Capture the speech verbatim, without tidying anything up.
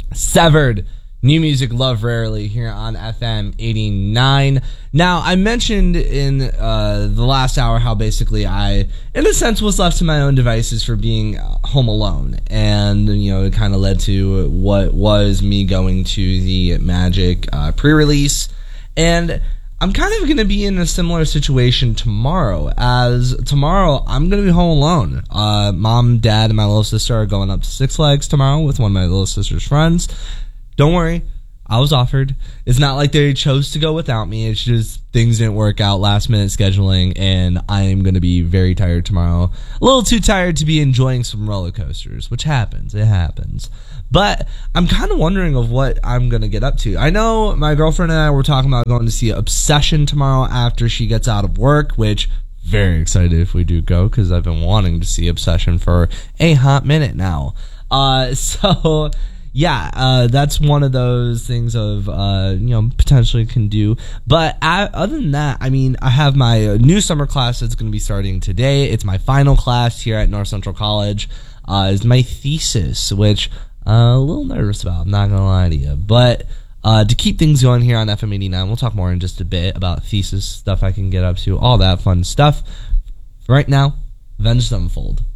Severed. New music, Love Rarely, here on F M eighty-nine. Now, I mentioned in uh, the last hour how basically I, in a sense, was left to my own devices for being home alone. And, you know, it kind of led to what was me going to the Magic uh, pre-release. And I'm kind of going to be in a similar situation tomorrow, as tomorrow I'm going to be home alone. Uh, Mom, Dad, and my little sister are going up to Six Flags tomorrow with one of my little sister's friends. Don't worry, I was offered. It's not like they chose to go without me. It's just things didn't work out, last minute scheduling, and I am going to be very tired tomorrow. A little too tired to be enjoying some roller coasters, which happens. It happens. But I'm kind of wondering of what I'm going to get up to. I know my girlfriend and I were talking about going to see Obsession tomorrow after she gets out of work, which very excited if we do go, because I've been wanting to see Obsession for a hot minute now. Uh, so... Yeah, uh, that's one of those things of, uh, you know, potentially can do. But I, other than that, I mean, I have my new summer class that's going to be starting today. It's my final class here at North Central College. Uh, it's my thesis, which I'm a little nervous about, I'm not going to lie to you. But uh, to keep things going here on F M eighty-nine, we'll talk more in just a bit about thesis, stuff I can get up to, all that fun stuff. Right now, Avenged Sevenfold.